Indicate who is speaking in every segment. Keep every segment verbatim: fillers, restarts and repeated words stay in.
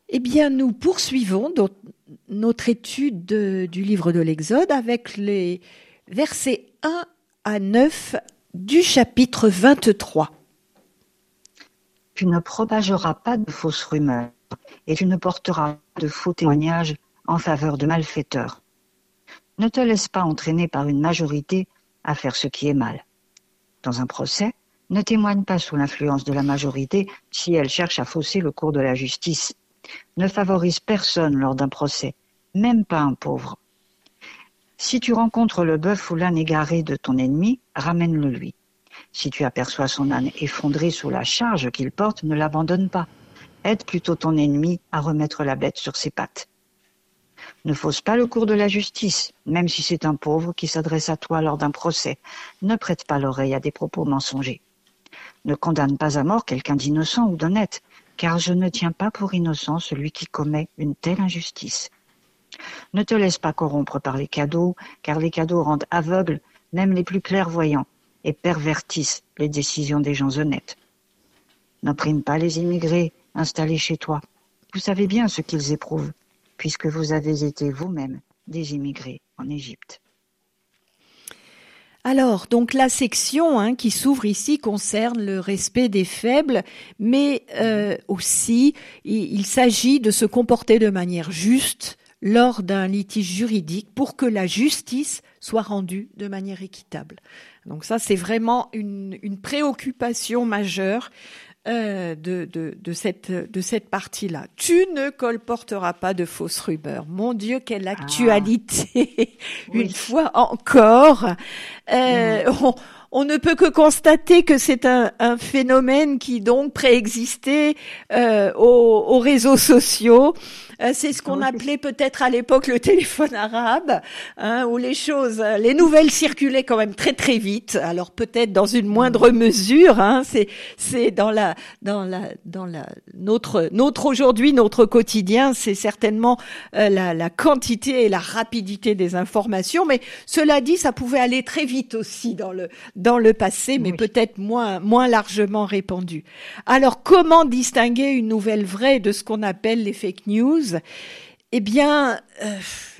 Speaker 1: Eh bien, nous poursuivons do- notre étude de- du livre de l'Exode avec les versets un à neuf du chapitre vingt-trois.
Speaker 2: Tu ne propageras pas de fausses rumeurs et tu ne porteras pas de faux témoignages en faveur de malfaiteurs. Ne te laisse pas entraîner par une majorité à faire ce qui est mal. Dans un procès, ne témoigne pas sous l'influence de la majorité si elle cherche à fausser le cours de la justice. Ne favorise personne lors d'un procès, même pas un pauvre. Si tu rencontres le bœuf ou l'âne égaré de ton ennemi, ramène-le lui. Si tu aperçois son âne effondré sous la charge qu'il porte, ne l'abandonne pas. Aide plutôt ton ennemi à remettre la bête sur ses pattes. Ne fausse pas le cours de la justice, même si c'est un pauvre qui s'adresse à toi lors d'un procès. Ne prête pas l'oreille à des propos mensongers. Ne condamne pas à mort quelqu'un d'innocent ou d'honnête, car je ne tiens pas pour innocent celui qui commet une telle injustice. Ne te laisse pas corrompre par les cadeaux, car les cadeaux rendent aveugles même les plus clairvoyants et pervertissent les décisions des gens honnêtes. N'opprime pas les immigrés installés chez toi. Vous savez bien ce qu'ils éprouvent, puisque vous avez été vous-même des immigrés en Égypte.
Speaker 1: Alors, donc la section hein, qui s'ouvre ici concerne le respect des faibles, mais euh, aussi il, il s'agit de se comporter de manière juste lors d'un litige juridique pour que la justice soit rendue de manière équitable. Donc ça, c'est vraiment une, une préoccupation majeure euh, de, de, de cette, de cette partie-là. Tu ne colporteras pas de fausses rumeurs. Mon Dieu, quelle actualité!
Speaker 2: Ah,
Speaker 1: Une
Speaker 2: oui.
Speaker 1: fois encore. Euh,
Speaker 2: Mmh.
Speaker 1: on, on ne peut que constater que c'est un, un phénomène qui donc préexistait euh, aux, aux réseaux sociaux. Euh, c'est ce qu'on
Speaker 2: Oui.
Speaker 1: appelait peut-être à l'époque le téléphone arabe, hein, où les choses, les nouvelles circulaient quand même très très vite. Alors peut-être dans une moindre
Speaker 2: Mmh.
Speaker 1: mesure. Hein, c'est c'est dans la dans la dans la notre notre aujourd'hui notre quotidien, c'est certainement euh, la la quantité et la rapidité des informations. Mais cela dit, ça pouvait aller très vite aussi dans le dans le passé, mais
Speaker 2: Oui.
Speaker 1: peut-être moins moins largement répandu. Alors comment distinguer une nouvelle vraie de ce qu'on appelle les fake news? Eh bien, euh,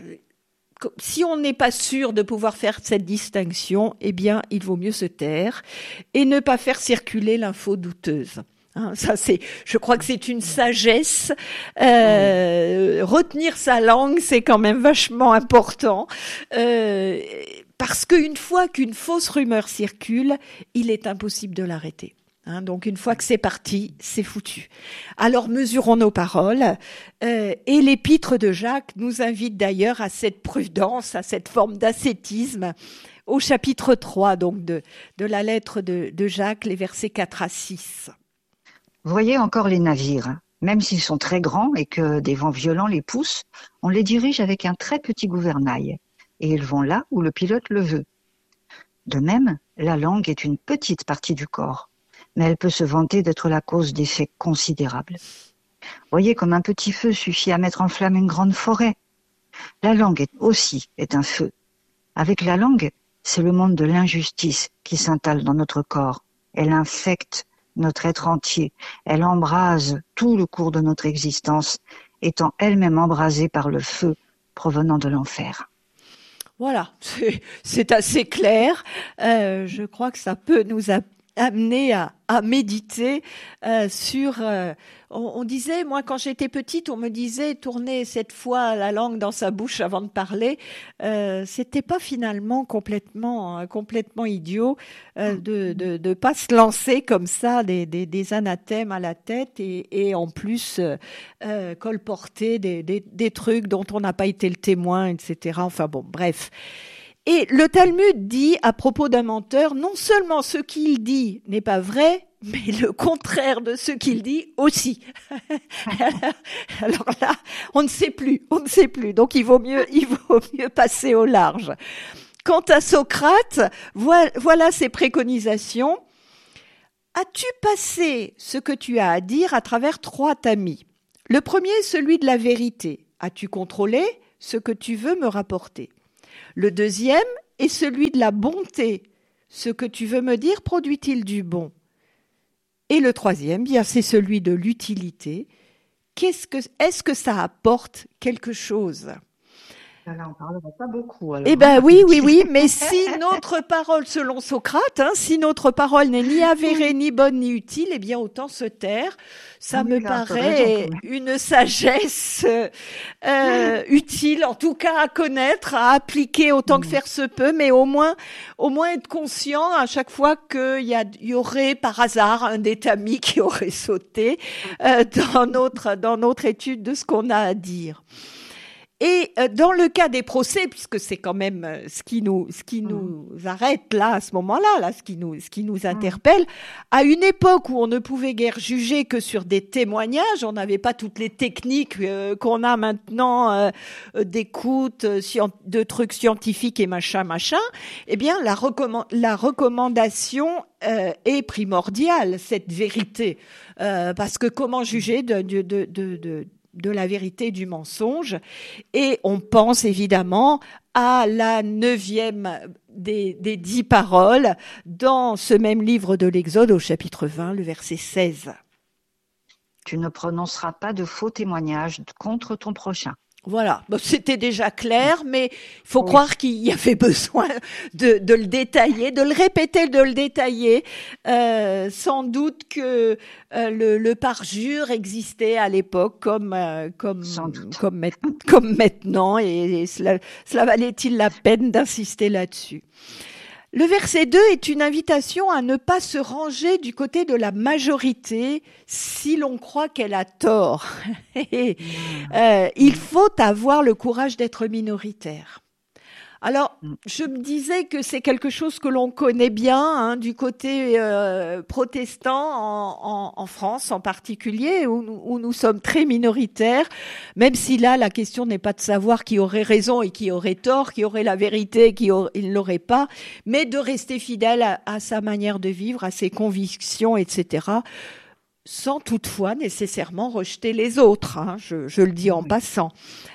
Speaker 1: si on n'est pas sûr de pouvoir faire cette distinction, eh bien, il vaut mieux se taire et ne pas faire circuler l'info douteuse. Hein, ça, c'est, je crois que c'est une sagesse. Euh,
Speaker 2: Oui.
Speaker 1: retenir sa langue, c'est quand même vachement important. Euh, parce qu'une fois qu'une fausse rumeur circule, il est impossible de l'arrêter. Hein, donc une fois que c'est parti, c'est foutu. Alors mesurons nos paroles. Euh, et l'épître de Jacques nous invite d'ailleurs à cette prudence, à cette forme d'ascétisme, au chapitre trois donc de, de la lettre de, de Jacques, les versets quatre à six.
Speaker 2: Voyez encore les navires. Même s'ils sont très grands et que des vents violents les poussent, on les dirige avec un très petit gouvernail, et ils vont là où le pilote le veut. De même, la langue est une petite partie du corps, mais elle peut se vanter d'être la cause d'effets considérables. Voyez comme un petit feu suffit à mettre en flamme une grande forêt. La langue est aussi est un feu. Avec la langue, c'est le monde de l'injustice qui s'installe dans notre corps. Elle infecte notre être entier. Elle embrase tout le cours de notre existence, étant elle-même embrasée par le feu provenant de l'enfer.
Speaker 1: Voilà, c'est, c'est assez clair. Euh, je crois que ça peut nous a- amener à, à méditer euh, sur... euh, on, on disait, moi quand j'étais petite, on me disait tourner cette fois la langue dans sa bouche avant de parler. Euh, c'était pas finalement complètement euh, complètement idiot euh, de, de de pas se lancer comme ça des, des, des anathèmes à la tête et, et en plus euh, euh, colporter des, des, des trucs dont on n'a pas été le témoin, et cetera. Enfin bon, bref. Et le Talmud dit à propos d'un menteur, non seulement ce qu'il dit n'est pas vrai, mais le contraire de ce qu'il dit aussi. Alors là, on ne sait plus, on ne sait plus. Donc il vaut mieux, il vaut mieux passer au large. Quant à Socrate, voilà, voilà ses préconisations. As-tu passé ce que tu as à dire à travers trois tamis? Le premier est celui de la vérité. As-tu contrôlé ce que tu veux me rapporter? Le deuxième est celui de la bonté. Ce que tu veux me dire produit-il du bon? Et le troisième, bien, c'est celui de l'utilité. qu'est-ce que, est-ce que ça apporte quelque chose ?
Speaker 2: Là, on parlera pas beaucoup. Alors.
Speaker 1: Eh ben oui, oui, oui, mais si notre parole, selon Socrate, hein, si notre parole n'est ni avérée, ni bonne, ni utile, eh bien autant se taire. Ça
Speaker 2: Ah oui,
Speaker 1: me
Speaker 2: là, t'as
Speaker 1: paraît
Speaker 2: raison, quand même.
Speaker 1: une sagesse euh, utile, en tout cas à connaître, à appliquer autant que
Speaker 2: Mm.
Speaker 1: faire se peut, mais au moins, au moins être conscient à chaque fois qu'il y, a, il y aurait par hasard un des tamis qui aurait sauté euh, dans notre dans notre étude de ce qu'on a à dire. Et euh, dans le cas des procès, puisque c'est quand même euh, ce qui nous, ce qui
Speaker 2: Mm.
Speaker 1: nous arrête là, à ce moment-là, là, ce qui nous, ce qui nous interpelle, à une époque où on ne pouvait guère juger que sur des témoignages, on n'avait pas toutes les techniques euh, qu'on a maintenant euh, euh, d'écoute, euh, scien- de trucs scientifiques et machin, machin, eh bien, la, recommand- la recommandation euh, est primordiale, cette vérité. Euh, parce que comment juger de, de, de, de, de de la vérité du mensonge, et on pense évidemment à la neuvième des, des dix paroles dans ce même livre de l'Exode au chapitre vingt, le verset seize.
Speaker 2: Tu ne prononceras pas de faux témoignages contre ton prochain.
Speaker 1: Voilà, bon, c'était déjà clair, mais il faut
Speaker 2: Oui.
Speaker 1: croire qu'il y avait besoin de, de le détailler, de le répéter, de le détailler. Euh, sans doute que euh, le, le parjure existait à l'époque comme euh, comme
Speaker 2: Sans doute.
Speaker 1: comme, ma- comme maintenant, et, et cela, cela valait-il la peine d'insister là-dessus. Le verset deux est une invitation à ne pas se ranger du côté de la majorité si l'on croit qu'elle a tort. Et, euh, il faut avoir le courage d'être minoritaire. Alors, je me disais que c'est quelque chose que l'on connaît bien hein, du côté euh, protestant en, en, en France en particulier, où nous, où nous sommes très minoritaires, même si là, la question n'est pas de savoir qui aurait raison et qui aurait tort, qui aurait la vérité et qui ne l'aurait pas, mais de rester fidèle à, à sa manière de vivre, à ses convictions, et cetera, sans toutefois nécessairement rejeter les autres, hein, je, je le dis en
Speaker 2: Oui.
Speaker 1: passant.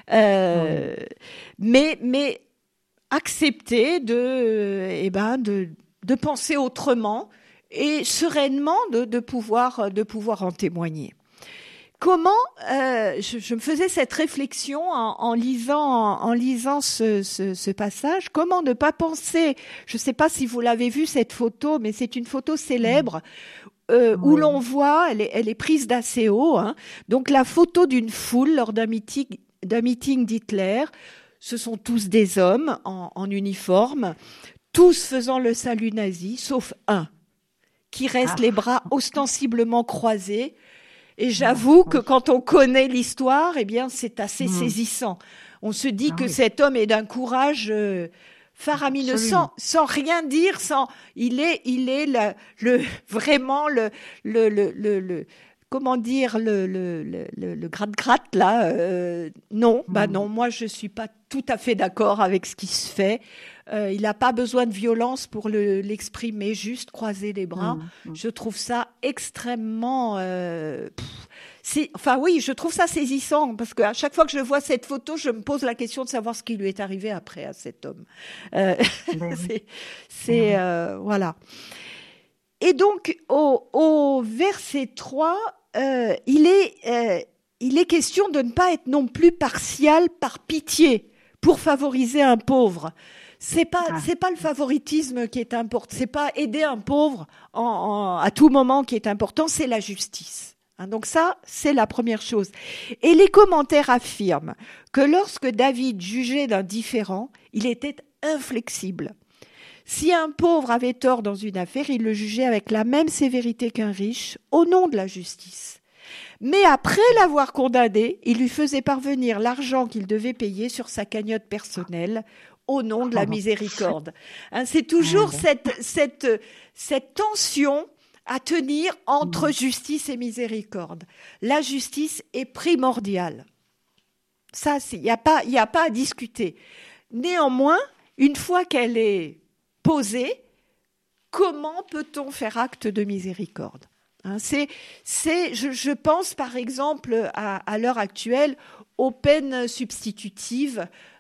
Speaker 1: Euh,
Speaker 2: Oui.
Speaker 1: Mais... mais accepter de, eh ben, de, de penser autrement et sereinement de, de, pouvoir, de pouvoir en témoigner. Comment, euh, je, je me faisais cette réflexion en, en lisant, en, en lisant ce, ce, ce passage, comment ne pas penser, je ne sais pas si vous l'avez vu cette photo, mais c'est une photo célèbre euh, où
Speaker 2: Oui.
Speaker 1: l'on voit, elle est, elle est prise d'assez haut, hein, donc la photo d'une foule lors d'un meeting, d'un meeting d'Hitler. Ce sont tous des hommes en, en uniforme, tous faisant le salut nazi, sauf un, qui reste
Speaker 2: Ah.
Speaker 1: les bras ostensiblement croisés. Et j'avoue que quand on connaît l'histoire, eh bien, c'est assez
Speaker 2: Mm.
Speaker 1: saisissant. On se dit
Speaker 2: Ah
Speaker 1: que
Speaker 2: oui.
Speaker 1: cet homme est d'un courage euh, faramineux, sans, sans rien dire, sans, il est, il est le, le, vraiment le, le, le, le, le comment dire, le, le, le, le, le gratte-gratte, là, euh, non, bah non, moi je suis pas tout à fait d'accord avec ce qui se fait. Euh, il n'a pas besoin de violence pour le, l'exprimer, juste croiser les bras.
Speaker 2: Mm.
Speaker 1: Je trouve ça extrêmement... Euh, pff, c'est, enfin oui, je trouve ça saisissant, parce qu'à chaque fois que je vois cette photo, je me pose la question de savoir ce qui lui est arrivé après à cet homme. Euh,
Speaker 2: Ben oui.
Speaker 1: c'est, c'est euh, voilà. Et donc, au, au verset trois, euh, il est, euh, il est question de ne pas être non plus partial par pitié pour favoriser un pauvre. C'est pas,
Speaker 2: Ah.
Speaker 1: c'est pas le favoritisme qui est important. C'est pas aider un pauvre en, en, à tout moment qui est important. C'est la justice. Hein, donc ça, c'est la première chose. Et les commentaires affirment que lorsque David jugeait d'un différend, il était inflexible. Si un pauvre avait tort dans une affaire, il le jugeait avec la même sévérité qu'un riche, au nom de la justice. Mais après l'avoir condamné, il lui faisait parvenir l'argent qu'il devait payer sur sa cagnotte personnelle, au nom de la miséricorde. Hein, c'est toujours cette, cette, cette tension à tenir entre justice et miséricorde. La justice est primordiale. Ça, il n'y a pas, il n'y a pas à discuter. Néanmoins, une fois qu'elle est posée, comment peut-on faire acte de miséricorde ? Hein, c'est, c'est, je, je pense par exemple à, à l'heure actuelle aux peines substitutives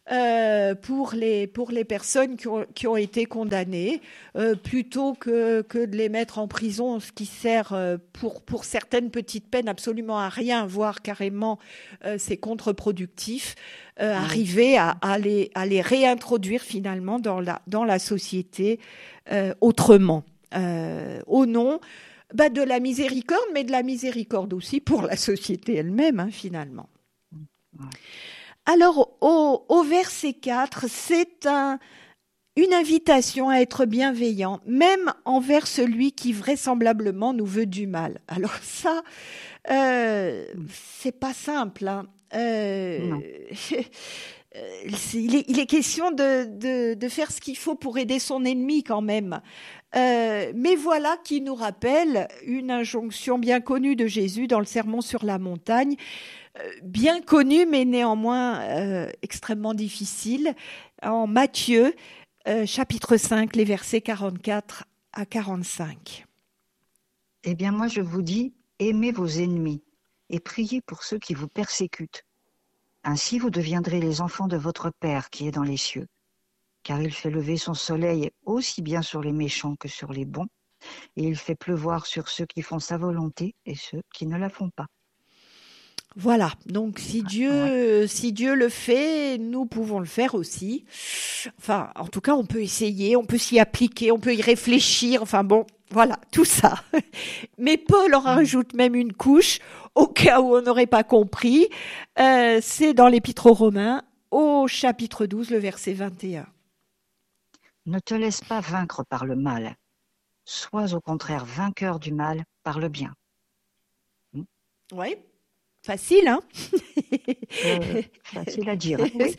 Speaker 1: euh, pour les pour les personnes qui ont qui ont été condamnées, euh, plutôt que que de les mettre en prison, ce qui sert euh, pour pour certaines petites peines absolument à rien, voire carrément euh, c'est contre-productif. Euh,
Speaker 2: Oui.
Speaker 1: arriver à, à les à les réintroduire finalement dans la dans la société euh, autrement, euh, au nom bah, de la miséricorde, mais de la miséricorde aussi pour la société elle-même, hein, finalement.
Speaker 2: Ouais.
Speaker 1: Alors, au, au verset quatre, c'est un, une invitation à être bienveillant, même envers celui qui vraisemblablement nous veut du mal. Alors ça, euh, c'est pas simple, hein. Euh,
Speaker 2: Non.
Speaker 1: il, est, il est question de, de, de faire ce qu'il faut pour aider son ennemi quand même. Euh, mais voilà qui nous rappelle une injonction bien connue de Jésus dans le Sermon sur la montagne, euh, bien connue mais néanmoins euh, extrêmement difficile, en Matthieu euh, chapitre cinq, les versets quarante-quatre à quarante-cinq.
Speaker 2: Eh bien, moi, je vous dis, aimez vos ennemis et priez pour ceux qui vous persécutent. Ainsi, vous deviendrez les enfants de votre Père qui est dans les cieux. Car il fait lever son soleil aussi bien sur les méchants que sur les bons, et il fait pleuvoir sur ceux qui font sa volonté et ceux qui ne la font pas.
Speaker 1: Voilà, donc si Dieu,
Speaker 2: Ouais.
Speaker 1: si Dieu le fait, nous pouvons le faire aussi. Enfin, en tout cas, on peut essayer, on peut s'y appliquer, on peut y réfléchir. Enfin bon, voilà, tout ça. Mais Paul en rajoute même une couche, au cas où on n'aurait pas compris. Euh, c'est dans l'Épître aux Romains, au chapitre douze, le verset vingt et un.
Speaker 2: Ne te laisse pas vaincre par le mal. Sois au contraire vainqueur du mal par le bien.
Speaker 1: Oui, facile, hein?
Speaker 2: Euh, facile à dire, hein, oui.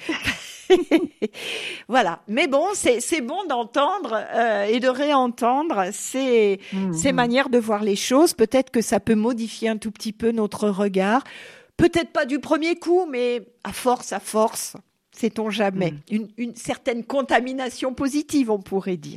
Speaker 1: Voilà, mais bon, c'est c'est bon d'entendre euh, et de réentendre ces
Speaker 2: Mmh,
Speaker 1: ces
Speaker 2: mmh.
Speaker 1: manières de voir les choses. Peut-être que ça peut modifier un tout petit peu notre regard. Peut-être pas du premier coup, mais à force, à force, sait-on jamais.
Speaker 2: Mmh.
Speaker 1: Une une certaine contamination positive, on pourrait dire.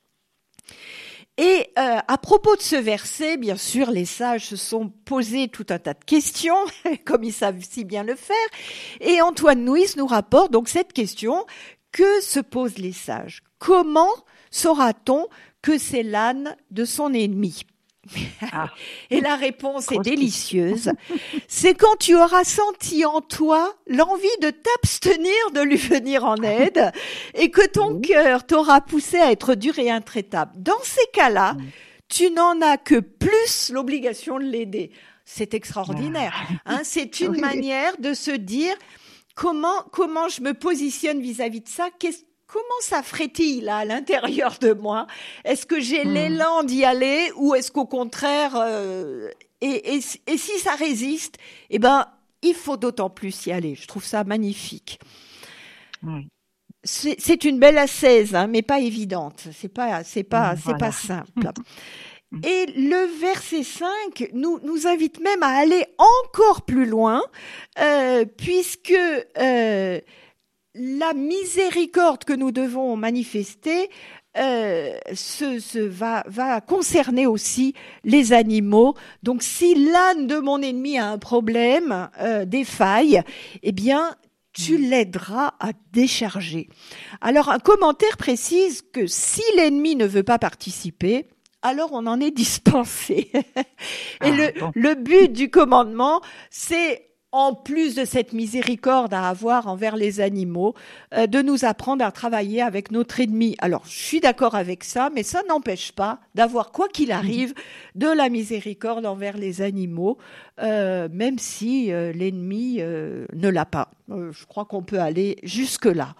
Speaker 1: Et euh, à propos de ce verset, bien sûr, les sages se sont posés tout un tas de questions, comme ils savent si bien le faire. Et Antoine Nuis nous rapporte donc cette question: que se posent les sages? Comment saura-t-on que c'est l'âne de son ennemi?
Speaker 2: Ah,
Speaker 1: Et la réponse est
Speaker 2: grosse
Speaker 1: délicieuse. C'est quand tu auras senti en toi l'envie de t'abstenir de lui venir en aide et que ton
Speaker 2: Oui.
Speaker 1: cœur t'aura poussé à être dur et intraitable. Dans ces cas-là,
Speaker 2: Mm.
Speaker 1: tu n'en as que plus l'obligation de l'aider. C'est extraordinaire, hein. C'est une
Speaker 2: Oui.
Speaker 1: manière de se dire comment comment je me positionne vis-à-vis de ça. Qu'est-ce Comment ça frétille là à l'intérieur de moi? Est-ce que j'ai
Speaker 2: Mm.
Speaker 1: l'élan d'y aller ou est-ce qu'au contraire, euh, et, et, et si ça résiste, eh ben il faut d'autant plus y aller. Je trouve ça magnifique.
Speaker 2: Oui.
Speaker 1: C'est, c'est une belle ascèse, hein, mais pas évidente. C'est pas, c'est pas,
Speaker 2: Mm,
Speaker 1: c'est pas
Speaker 2: voilà.
Speaker 1: simple. Et le verset cinq nous, nous invite même à aller encore plus loin, euh, puisque euh, la miséricorde que nous devons manifester euh, se, se va, va concerner aussi les animaux. Donc, si l'âne de mon ennemi a un problème, euh, des failles, eh bien, tu l'aideras à décharger. Alors, un commentaire précise que si l'ennemi ne veut pas participer, alors on en est dispensé. Et
Speaker 2: Ah,
Speaker 1: le,
Speaker 2: bon.
Speaker 1: le but du commandement, c'est, en plus de cette miséricorde à avoir envers les animaux, euh, de nous apprendre à travailler avec notre ennemi. Alors, je suis d'accord avec ça, mais ça n'empêche pas d'avoir, quoi qu'il arrive, de la miséricorde envers les animaux, euh, même si euh, l'ennemi euh, ne l'a pas. Euh, je crois qu'on peut aller jusque-là.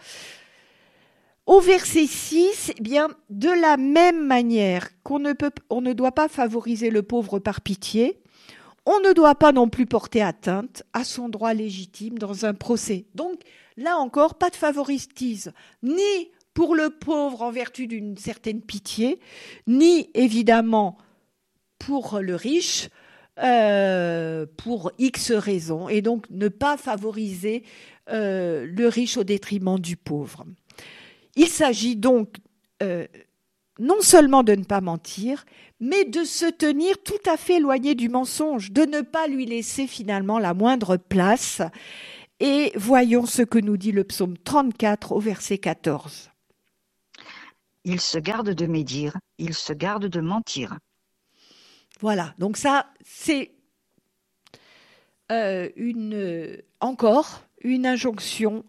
Speaker 1: Au verset six, eh bien, de la même manière qu'on ne peut, on ne doit pas favoriser le pauvre par pitié, on ne doit pas non plus porter atteinte à son droit légitime dans un procès. Donc, là encore, pas de favoritisme, ni pour le pauvre en vertu d'une certaine pitié, ni évidemment pour le riche, euh, pour X raisons, et donc ne pas favoriser euh, le riche au détriment du pauvre. Il s'agit donc euh, non seulement de ne pas mentir, mais de se tenir tout à fait éloigné du mensonge, de ne pas lui laisser finalement la moindre place. Et voyons ce que nous dit le psaume trente-quatre au verset quatorze.
Speaker 2: Il se garde de médire, il se garde de mentir.
Speaker 1: Voilà, donc ça, c'est euh, une, encore une injonction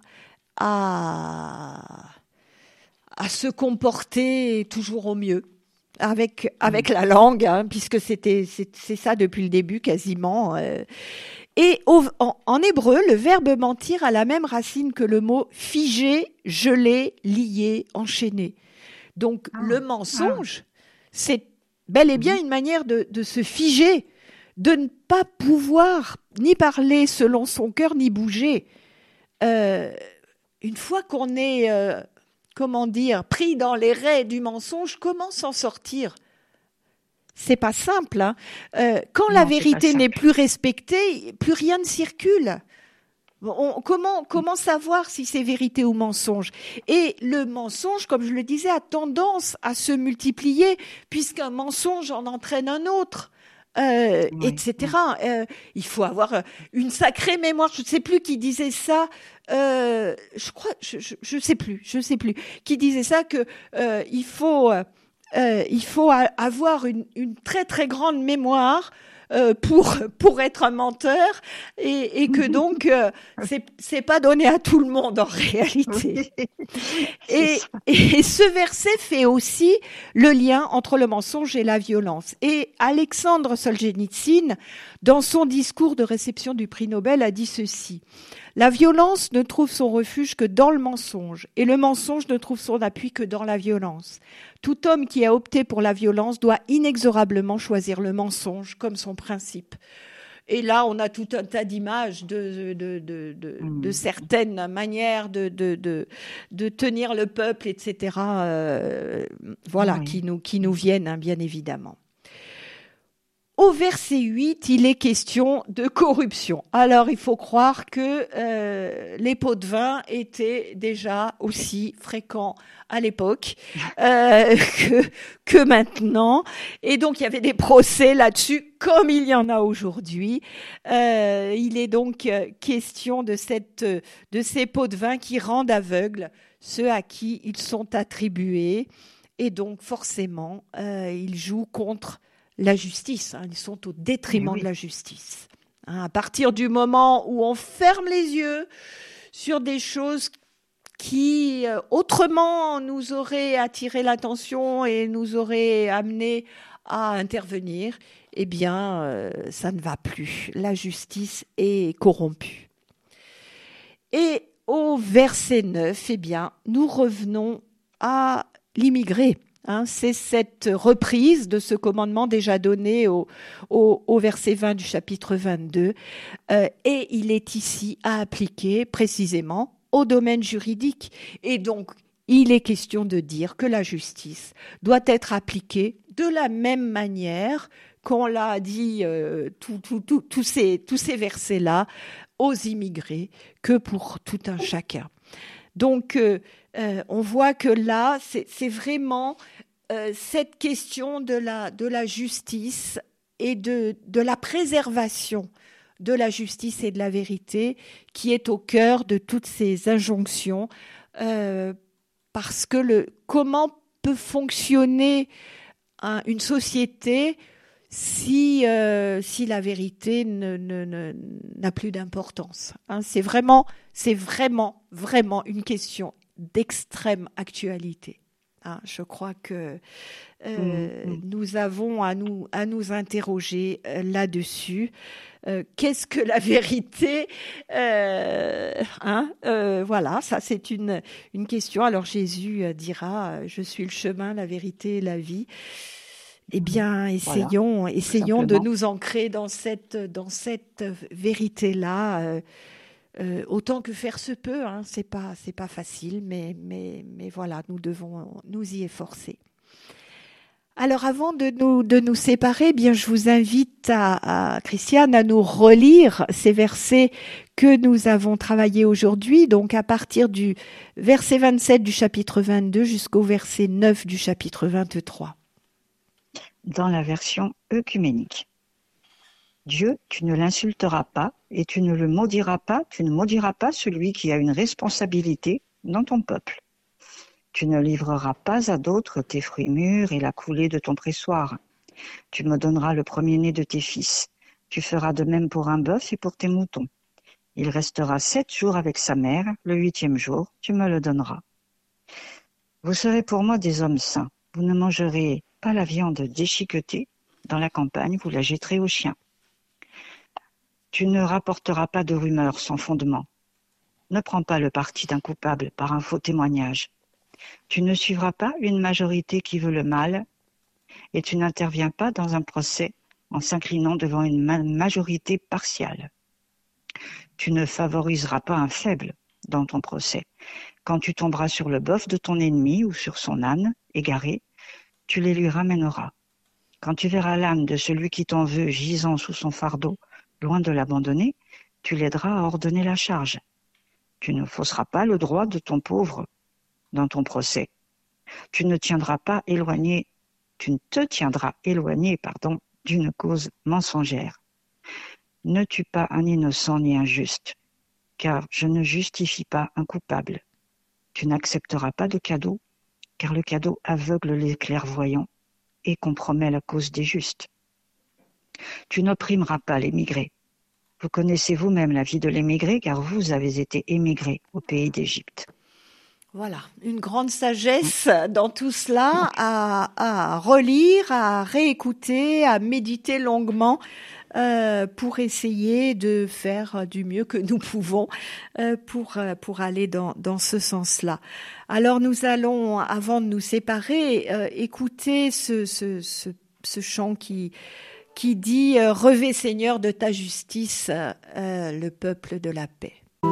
Speaker 1: à, à se comporter toujours au mieux avec, avec mmh. la langue, hein, puisque c'était, c'est, c'est ça depuis le début quasiment. Euh. Et au, en, en hébreu, le verbe mentir a la même racine que le mot figé, gelé, lié, enchaîné. Donc ah, le mensonge, ah. c'est bel et bien une manière de, de se figer, de ne pas pouvoir ni parler selon son cœur, ni bouger. Euh, une fois qu'on est, euh, comment dire, pris dans les rets du mensonge, comment s'en sortir ? C'est pas simple. Hein. Euh, quand non, la vérité n'est plus respectée, plus rien ne circule. On, comment, comment savoir si c'est vérité ou mensonge ? Et le mensonge, comme je le disais, a tendance à se multiplier, puisqu'un mensonge en entraîne un autre, euh, oui, et cetera. Oui. Euh, il faut avoir une sacrée mémoire. Je ne sais plus qui disait ça. Euh, je crois, je, je, je sais plus, je sais plus qui disait ça que euh, il faut, euh, il faut avoir une, une très très grande mémoire. Euh, pour pour être un menteur et, et que donc euh, c'est c'est pas donné à tout le monde en réalité. Et, et ce verset fait aussi le lien entre le mensonge et la violence. Et Alexandre Solzhenitsyn, dans son discours de réception du prix Nobel, a dit ceci: la violence ne trouve son refuge que dans le mensonge, et le mensonge ne trouve son appui que dans la violence. Tout homme qui a opté pour la violence doit inexorablement choisir le mensonge comme son principe. Et là, on a tout un tas d'images de, de, de, de, de certaines manières de, de, de, de tenir le peuple, et cetera. Euh, voilà, oui. qui, nous, qui nous viennent, hein, bien évidemment. Au verset huit, il est question de corruption. Alors, il faut croire que euh, les pots de vin étaient déjà aussi fréquents à l'époque euh, que, que maintenant. Et donc, il y avait des procès là-dessus, comme il y en a aujourd'hui. Euh, il est donc question de, cette, de ces pots de vin qui rendent aveugles ceux à qui ils sont attribués. Et donc, forcément, euh, ils jouent contre la justice, hein, ils sont au détriment oui. de la justice. Hein, à partir du moment où on ferme les yeux sur des choses qui, euh, autrement, nous auraient attiré l'attention et nous auraient amené à intervenir, eh bien, euh, ça ne va plus. La justice est corrompue. Et au verset neuf, eh bien, nous revenons à l'immigré. Hein, c'est cette reprise de ce commandement déjà donné au, au, au verset vingt du chapitre vingt-deux. Euh, et il est ici à appliquer précisément au domaine juridique. Et donc, il est question de dire que la justice doit être appliquée de la même manière qu'on l'a dit, euh, tout, tout, tout, tous ces, tous ces versets-là, aux immigrés, que pour tout un chacun. Donc, euh, euh, on voit que là, c'est, c'est vraiment euh, cette question de la, de la justice et de, de la préservation de la justice et de la vérité qui est au cœur de toutes ces injonctions. Euh, parce que le, comment peut fonctionner un, une société si, euh, si la vérité ne, ne, ne, n'a plus d'importance, hein, c'est vraiment, c'est vraiment, vraiment une question d'extrême actualité. Hein, je crois que euh, mmh, mmh. nous avons à nous, à nous interroger euh, là-dessus. Euh, qu'est-ce que la vérité euh, hein, euh, Voilà, ça c'est une, une question. Alors Jésus dira « Je suis le chemin, la vérité et la vie ». Eh bien, essayons, voilà, essayons de nous ancrer dans cette, dans cette vérité-là, euh, euh, autant que faire se peut. Hein, c'est pas, c'est pas facile, mais, mais, mais voilà, nous devons nous y efforcer. Alors, avant de nous, de nous séparer, eh bien, je vous invite à, à Christiane à nous relire ces versets que nous avons travaillés aujourd'hui, donc à partir du verset vingt-sept du chapitre vingt-deux jusqu'au verset neuf du chapitre vingt-trois.
Speaker 2: Dans la version œcuménique. Dieu, tu ne l'insulteras pas et tu ne le maudiras pas, tu ne maudiras pas celui qui a une responsabilité dans ton peuple. Tu ne livreras pas à d'autres tes fruits mûrs et la coulée de ton pressoir. Tu me donneras le premier-né de tes fils. Tu feras de même pour un bœuf et pour tes moutons. Il restera sept jours avec sa mère, le huitième jour, tu me le donneras. Vous serez pour moi des hommes saints. Vous ne mangerez pas la viande déchiquetée. Dans la campagne, vous la jetterez aux chiens. Tu ne rapporteras pas de rumeurs sans fondement. Ne prends pas le parti d'un coupable par un faux témoignage. Tu ne suivras pas une majorité qui veut le mal et tu n'interviens pas dans un procès en s'inclinant devant une ma- majorité partiale. Tu ne favoriseras pas un faible dans ton procès. Quand tu tomberas sur le bœuf de ton ennemi ou sur son âne égaré, tu les lui ramèneras. Quand tu verras l'âme de celui qui t'en veut gisant sous son fardeau, loin de l'abandonner, tu l'aideras à ordonner la charge. Tu ne fausseras pas le droit de ton pauvre dans ton procès. Tu ne tiendras pas éloigné, tu ne te tiendras éloigné, pardon, d'une cause mensongère. Ne tue pas un innocent ni un juste, car je ne justifie pas un coupable. Tu n'accepteras pas de cadeau, car le cadeau aveugle les clairvoyants et compromet la cause des justes. Tu n'opprimeras pas l'émigré. Vous connaissez vous-même la vie de l'émigré, car vous avez été émigré au pays d'Égypte.
Speaker 1: Voilà, une grande sagesse dans tout cela, à, à relire, à réécouter, à méditer longuement euh, pour essayer de faire du mieux que nous pouvons euh, pour pour aller dans dans ce sens-là. Alors nous allons, avant de nous séparer, euh, écouter ce ce ce, ce chant qui qui dit euh, « Revêt Seigneur de ta justice euh, le peuple de la paix ».